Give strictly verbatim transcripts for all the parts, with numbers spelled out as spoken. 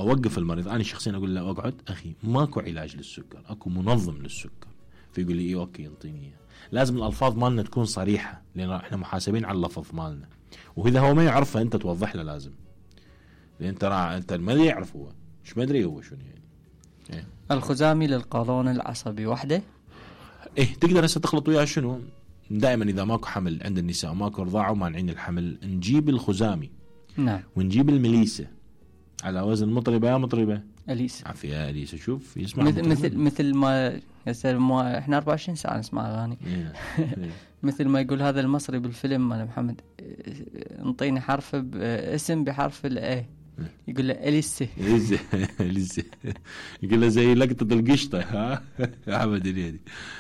اوقف المريض انا شخصيا اقول له اقعد اخي ماكو علاج للسكر، اكو منظم للسكر. فيقول لي ايه اوكي ينطيني اياه. لازم الالفاظ مالنا تكون صريحه لان احنا محاسبين على اللفظ مالنا، واذا هو ما يعرفه انت توضح له لازم، لان ترى انت ما يعرف هو مش مدري هو شنو يعني. إيه. الخزامي للقولون العصبي وحده؟ ايه تقدر هسه تخلط وياه شنو؟ دائما اذا ماكو حمل عند النساء وماكو رضاعه ومانعين الحمل نجيب الخزامي. نعم. ونجيب المليسه على وزن مطربه يا مطربه اليسا. عافيه يا اليسا. شوف يسمع مثل مثل مثل ما هسه ما احنا أربعة وعشرين ساعه نسمع اغاني. مثل ما يقول هذا المصري بالفيلم مال محمد، انطيني حرف باسم بحرف الاي، يقول له اليسا اليسا اليسا يقول له زي لقطه القشطه ها يا حمد اليدي.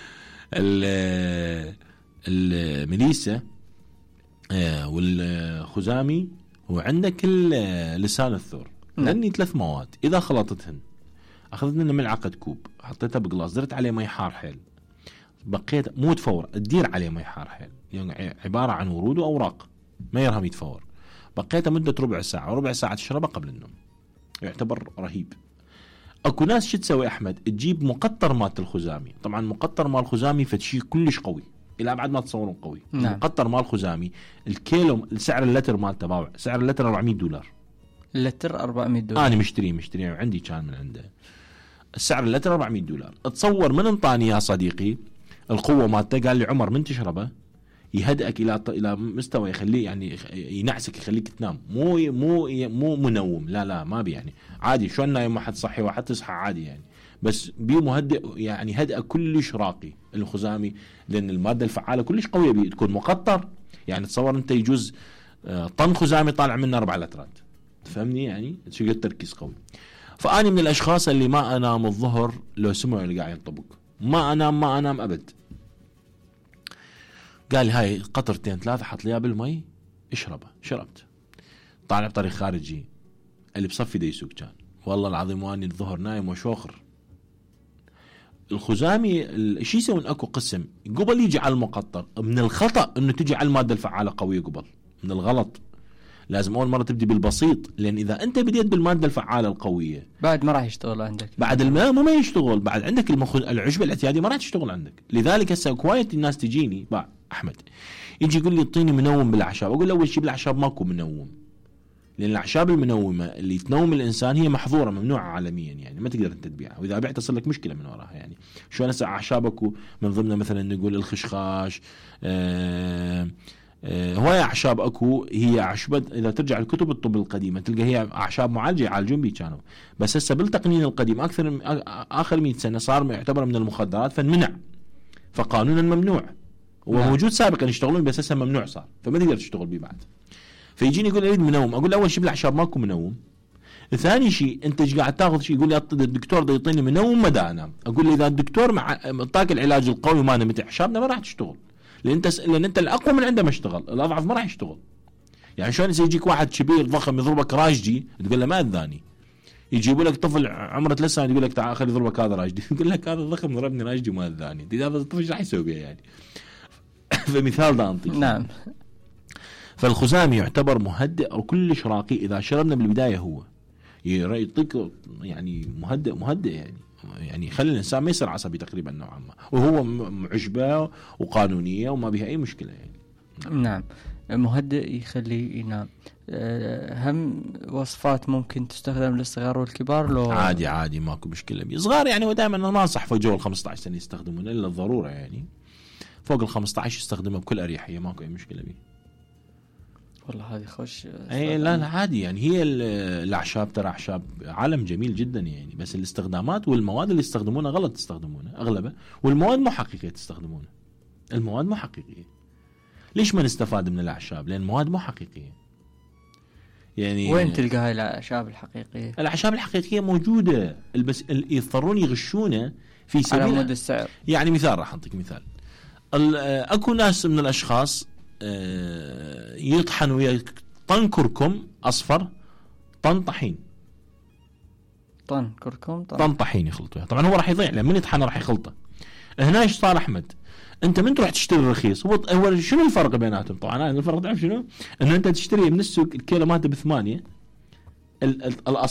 المليسه والخزامي وعندك لسان الثور. لاني ثلاث مواد اذا خلطتهن اخذت منه ملعقه كوب حطيتها بقلاص درت عليه مي حار حيل، بقيت مو تفور تدير عليه مي حار حيل، يعني عباره عن ورود واوراق ما يرهم يتفور، بقيته مده ربع ساعه وربع ساعه تشربه قبل النوم، يعتبر رهيب. اكو ناس شو تسوي احمد؟ تجيب مقطر مالت الخزامي، طبعا مقطر مال الخزامي فتشي كلش قوي الى ابعد ما تصورون قوي. نعم. مقطر مال الخزامي الكيلو سعر اللتر مالته باوع سعر اللتر أربعمية دولار. اللتر أربعمية دولار انا مشتري مشتري عندي كان من عنده السعر اللتر أربعمية دولار. اتصور من انطاني يا صديقي القوه مالته، قال لي عمر من تشربه يهدئك الى الى مستوى يخليه يعني ينعسك يخليك تنام، مو مو مو منوم، لا لا ما بي يعني عادي شلون نايم واحد صحي واحد تصحى عادي يعني، بس بي مهدئ يعني هدأ كلش راقي الخزامي، لان الماده الفعاله كلش قويه بي تكون مقطر. يعني تصور انت يجوز طن خزامي طالع منه اربع لترات، تفهمني يعني شو قد تركيز قوي. فاني من الاشخاص اللي ما انام الظهر لو سمعوا اللي قاعد ينطبق، ما انام ما انام ابد. قال لي هاي قطرتين ثلاثه حط ليها بالمي اشربها، شربت. طالع بطريق خارجي اللي بصفي دا يسوق كان والله العظيم واني الظهر نايم وشوخر. الخزامي شو يسوون؟ اكو قسم قبل يجي على المقطر، من الخطأ انه تجي على الماده الفعاله قويه قبل، من الغلط. لازم اول مره تبدي بالبسيط، لان اذا انت بديت بالماده الفعاله القويه بعد ما راح يشتغل عندك، بعد الماء ما يشتغل، بعد عندك المخ... العشبه الاعتيادي ما راح تشتغل عندك. لذلك هسه كوايه الناس تجيني باع احمد يجي يقول لي اعطيني منوم بالاعشاب، اقول له اول شيء بالاعشاب ماكو منوم، لان الاعشاب المنومه اللي تنوم الانسان هي محظوره ممنوعه عالميا، يعني ما تقدر انت تبيعها، واذا بعت تصل لك مشكله من وراها. يعني شو هسه اعشابك من ضمنها مثلا نقول الخشخاش، آه هواية أعشاب أكو هي أعشاب إذا ترجع لكتب الطب القديمة تلقى هي أعشاب معالجة يعالجون بي كانوا، بس هسه بالتقنين القديم أكثر من آخر مئة سنة صار يعتبر من المخدرات فمنع، فقانونا ممنوع. وموجود سابقا يشتغلون بس هسه ممنوع صار، فما تقدر تشتغل بيه بعد. فيجيني يقول أريد منوم، أقول أول شيء بالأعشاب ماكو منوم. ثاني شيء أنت إيش قاعد تاخذ شيء؟ يقول لي الدكتور ده يعطيني منوم ما دا أنام، أقول لي إذا الدكتور مع طاق العلاج القوي ما نمت أعشابنا ما راح تشتغل، لان انت لان انت الاقوى من عنده ما اشتغل، الاضعف ما راح يشتغل. يعني شلون يجيك واحد كبير ضخم يضربك راجدي تقول له ما اذاني، يجيبوا لك طفل عمره ثلاث سنوات يقول لك تعال خلي يضربك هذا راجدي، يقول لك هذا ضخم ضربني راجدي وما اذاني، هذا الطفل ايش راح يسوي بيه يعني؟ فمثال ده انطيك. نعم. فالخزامي يعتبر مهدئ او كلش راقي اذا شربنا بالبدايه، هو يعطيك يعني مهدئ مهدئ يعني يعني يخلي الانسان ما يصير عصبي تقريبا نوعا ما، وهو عشبه وقانونيه وما بها اي مشكله يعني. نعم. مهدئ يخليه ينام. هم وصفات ممكن تستخدم للصغار والكبار لو عادي عادي ماكو مشكله بيه. صغار يعني ودائما انا ما انصح فوق جو ال خمسة عشر سنه يستخدمون الا الضروره، يعني فوق ال خمسة عشر يستخدمه بكل اريحيه ماكو اي مشكله بيه. والله هذه خوش. اي لا لا عادي يعني. هي الاعشاب ترى اعشاب عالم جميل جدا يعني، بس الاستخدامات والمواد اللي يستخدمونها غلط تستخدمونها اغلبها، والمواد مو حقيقيه تستخدمونها. المواد مو حقيقيه. ليش ما نستفاد من الاعشاب؟ لان المواد مو حقيقيه. يعني وين تلقى هاي الاعشاب الحقيقيه؟ الاعشاب الحقيقيه موجوده، بس يضطرون يغشونه في سبيل على مود السعر. يعني مثال راح اعطيك مثال. اكو ناس من الاشخاص يطحن ويا طن كركم اصفر، طن طحين، طن كركم طن, طن طحين يخلطوها. طبعا هو راح يضيع لما من يطحن راح يخلطه. هنا ايش صار احمد؟ انت من تروح تشتري الرخيص، هو هو شنو الفرق بيناتهم؟ طبعا انا الفرق تعرف شنو؟ انه انت تشتري من السوق الكيلو مالته بثمانية، الاصل